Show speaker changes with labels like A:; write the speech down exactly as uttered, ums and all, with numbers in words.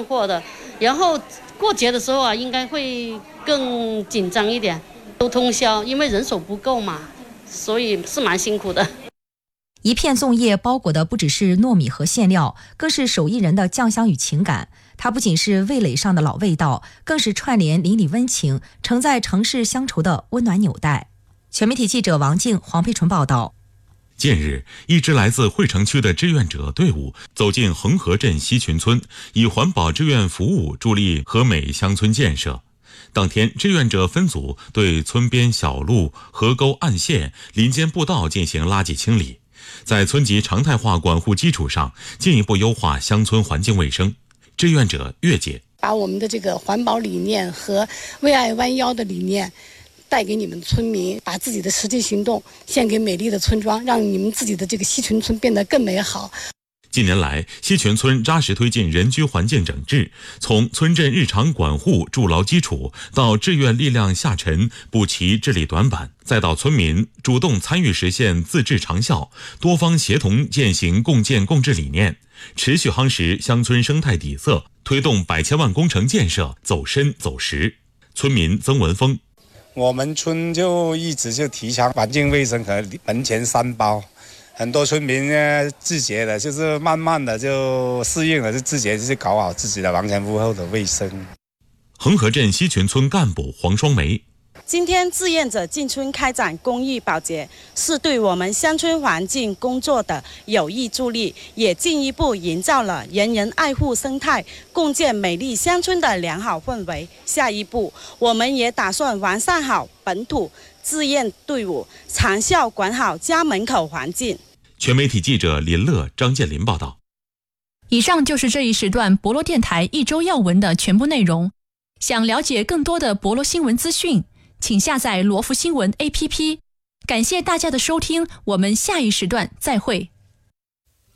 A: 上货的。然后过节的时候啊，应该会更紧张一点，都通宵，因为人手不够嘛，所以是蛮辛苦的。
B: 一片粽叶包裹的不只是糯米和馅料，更是手艺人的酱香与情感。它不仅是味蕾上的老味道，更是串联邻里温情、承载城市乡愁的温暖纽带。全媒体记者王静、黄佩纯报道。
C: 近日，一支来自惠城区的志愿者队伍走进恒河镇西群村，以环保志愿服务助力和美乡村建设。当天，志愿者分组对村边小路、河沟、岸线、林间步道进行垃圾清理，在村级常态化管护基础上，进一步优化乡村环境卫生。志愿者月姐
D: 把我们的这个环保理念和为爱弯腰的理念带给你们村民，把自己的实际行动献给美丽的村庄，让你们自己的这个西群村变得更美好。
C: 近年来，西群村扎实推进人居环境整治，从村镇日常管护筑牢基础，到志愿力量下沉补齐治理短板，再到村民主动参与实现自治长效，多方协同践行共建共治理念，持续夯实乡村生态底色，推动百千万工程建设走深走实。村民曾文峰，
E: 我们村就一直就提倡环境卫生和门前三包，很多村民呢自觉的，就是慢慢的就适应了，就自觉就是搞好自己的房前屋后的卫生。
C: 恒河镇西群村干部黄双梅，
F: 今天志愿者进村开展公益保洁，是对我们乡村环境工作的有益助力，也进一步营造了人人爱护生态、共建美丽乡村的良好氛围。下一步，我们也打算完善好本土志愿队伍，长效管好家门口环境。
C: 全媒体记者林乐、张建林报道。
G: 以上就是这一时段博罗电台一周要闻的全部内容。想了解更多的博罗新闻资讯，请下载罗福新闻 A P P。感谢大家的收听，我们下一时段再会。